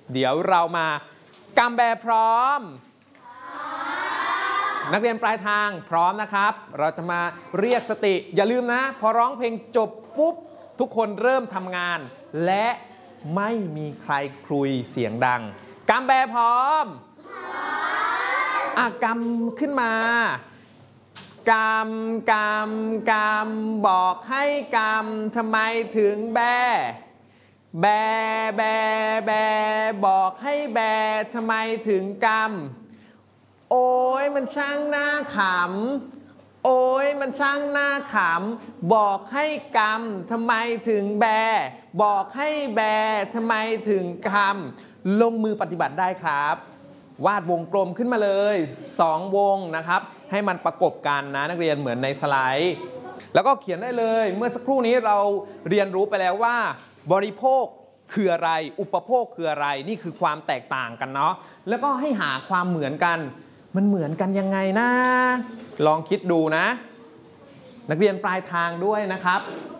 เดี๋ยวเรามากำแบพร้อมนักเรียนปลายทางพร้อมนะครับเราจะมาเรียกสติอย่าลืมนะพอร้องเพลงจบปุ๊บทุกคนเริ่มทำงานและไม่มีใครคุยเสียงดังกำแบพร้อมกำขึ้นมากำบอกให้กำทำไมถึงแบบอกให้แบทำไมถึงกำโอ้ยมันช่างน่าขำโอ้ยมันช่างน่าขำบอกให้กำทำไมถึงแบบอกให้แบทำไมถึงกำลงมือปฏิบัติได้ครับวาดวงกลมขึ้นมาเลย2วงนะครับให้มันประกบกันนะนักเรียนเหมือนในสไลด์แล้วก็เขียนได้เลยเมื่อสักครู่นี้เราเรียนรู้ไปแล้วว่าบริโภคคืออะไรอุปโภคคืออะไรนี่คือความแตกต่างกันเนาะแล้วก็ให้หาความเหมือนกันมันเหมือนกันยังไงนะลองคิดดูนะนักเรียนปลายทางด้วยนะครับ